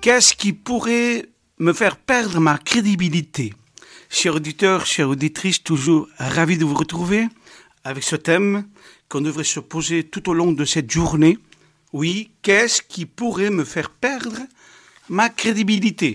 Qu'est-ce qui pourrait me faire perdre ma crédibilité? Chers auditeurs, chères auditrices, toujours ravi de vous retrouver avec ce thème qu'on devrait se poser tout au long de cette journée. Oui, qu'est-ce qui pourrait me faire perdre ma crédibilité?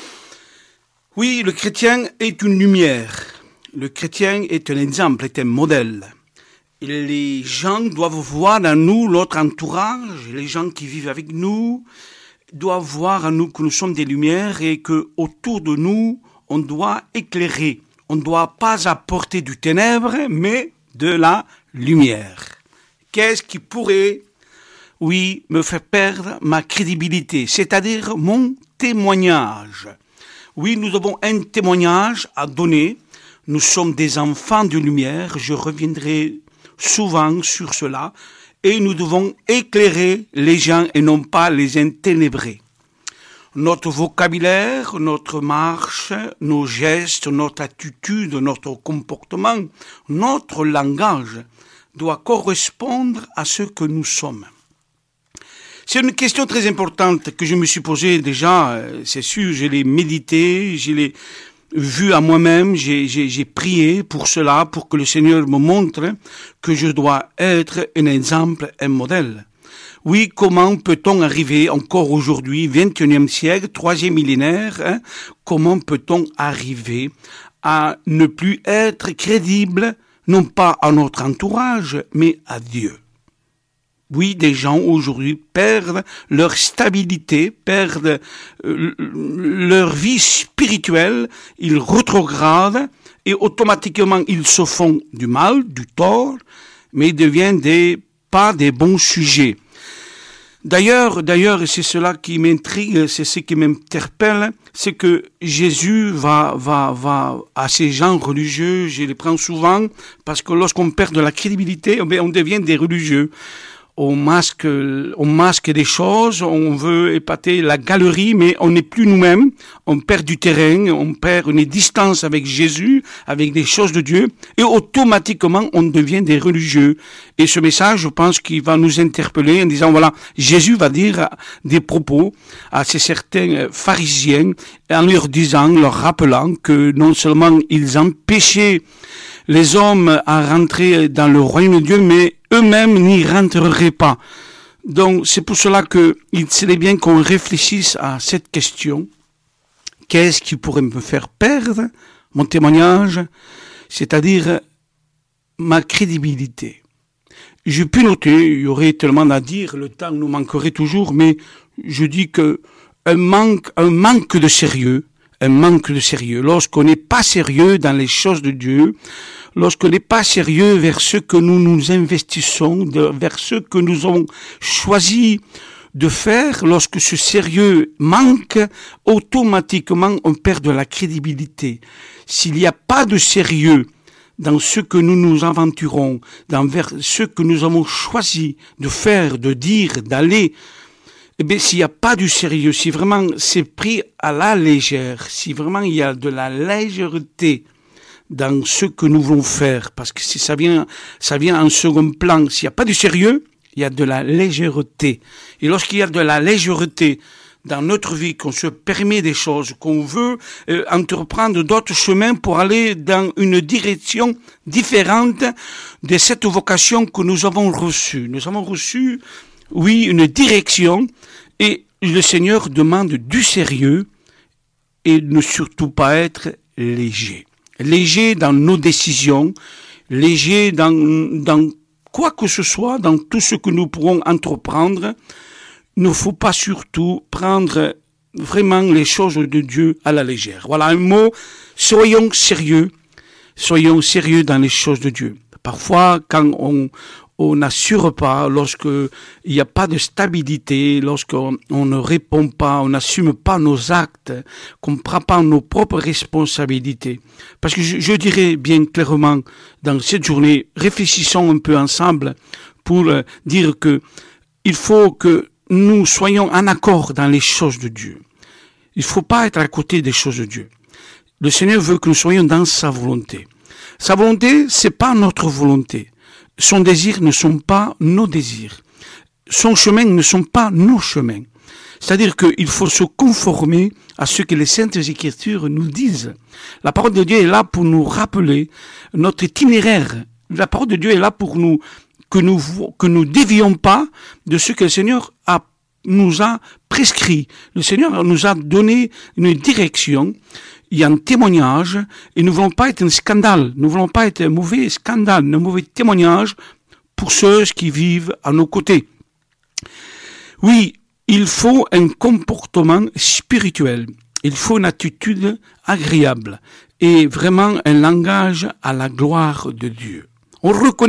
Oui, le chrétien est une lumière. Le chrétien est un exemple, est un modèle. Et les gens doivent voir en nous, notre entourage, les gens qui vivent avec nous, doivent voir en nous que nous sommes des lumières et que autour de nous, on doit éclairer. On ne doit pas apporter du ténèbre, mais de la lumière. Qu'est-ce qui pourrait, oui, me faire perdre ma crédibilité, c'est-à-dire mon témoignage? Oui, nous avons un témoignage à donner. Nous sommes des enfants de lumière. Je reviendrai souvent sur cela. Et nous devons éclairer les gens et non pas les enténébrer. Notre vocabulaire, notre marche, nos gestes, notre attitude, notre comportement, notre langage doit correspondre à ce que nous sommes. C'est une question très importante que je me suis posée déjà, c'est sûr, je l'ai médité, je l'ai vu à moi-même, j'ai prié pour cela, pour que le Seigneur me montre que je dois être un exemple, un modèle. Oui, comment peut-on arriver encore aujourd'hui, 21e siècle, 3e millénaire, comment peut-on arriver à ne plus être crédible, non pas à notre entourage, mais à Dieu? Oui, des gens aujourd'hui perdent leur stabilité, perdent leur vie spirituelle, ils rétrogradent et automatiquement ils se font du mal, du tort, mais ils deviennent pas des bons sujets. D'ailleurs, c'est cela qui m'intrigue, c'est ce qui m'interpelle, c'est que Jésus va à ces gens religieux, je les prends souvent, parce que lorsqu'on perd de la crédibilité, on devient des religieux. On masque des choses, on veut épater la galerie, mais on n'est plus nous-mêmes, on perd du terrain, on perd une distance avec Jésus, avec des choses de Dieu, et automatiquement on devient des religieux. Et ce message, je pense qu'il va nous interpeller en disant, voilà, Jésus va dire des propos à ces certains pharisiens, en leur disant, leur rappelant que non seulement ils empêchaient les hommes à rentrer dans le royaume de Dieu, mais eux-mêmes n'y rentreraient pas. Donc, c'est pour cela qu'il serait bien qu'on réfléchisse à cette question. Qu'est-ce qui pourrait me faire perdre mon témoignage, c'est-à-dire ma crédibilité? J'ai pu noter, il y aurait tellement à dire, le temps nous manquerait toujours, mais je dis que un manque de sérieux, lorsqu'on n'est pas sérieux dans les choses de Dieu, lorsqu'on n'est pas sérieux vers ce que nous nous investissons, vers ce que nous avons choisi de faire, lorsque ce sérieux manque, automatiquement on perd de la crédibilité. S'il n'y a pas de sérieux dans ce que nous nous aventurons, vers ce que nous avons choisi de faire, de dire, d'aller, eh bien, s'il n'y a pas du sérieux, si vraiment c'est pris à la légère, si vraiment il y a de la légèreté dans ce que nous voulons faire, parce que si ça vient en second plan, s'il n'y a pas du sérieux, il y a de la légèreté. Et lorsqu'il y a de la légèreté dans notre vie, qu'on se permet des choses, qu'on veut entreprendre d'autres chemins pour aller dans une direction différente de cette vocation que nous avons reçue. Nous avons reçu, oui, une direction, et le Seigneur demande du sérieux et ne surtout pas être léger. Léger dans nos décisions, léger dans quoi que ce soit, dans tout ce que nous pourrons entreprendre. Il ne faut pas surtout prendre vraiment les choses de Dieu à la légère. Voilà un mot, soyons sérieux dans les choses de Dieu. Parfois, quand on n'assure pas, lorsqu'il n'y a pas de stabilité, lorsqu'on ne répond pas, on n'assume pas nos actes, qu'on ne prend pas nos propres responsabilités. Parce que je dirais bien clairement, dans cette journée, réfléchissons un peu ensemble pour dire que il faut que nous soyons en accord dans les choses de Dieu. Il ne faut pas être à côté des choses de Dieu. Le Seigneur veut que nous soyons dans sa volonté. Sa volonté, c'est pas notre volonté. Son désir ne sont pas nos désirs. Son chemin ne sont pas nos chemins. C'est-à-dire qu'il faut se conformer à ce que les Saintes Écritures nous disent. La parole de Dieu est là pour nous rappeler notre itinéraire. La parole de Dieu est là pour nous que nous dévions pas de ce que le Seigneur nous a prescrit. Le Seigneur nous a donné une direction. Il y a un témoignage et nous ne voulons pas être un scandale. Nous ne voulons pas être un mauvais scandale, un mauvais témoignage pour ceux qui vivent à nos côtés. Oui, il faut un comportement spirituel. Il faut une attitude agréable et vraiment un langage à la gloire de Dieu. On reconnaît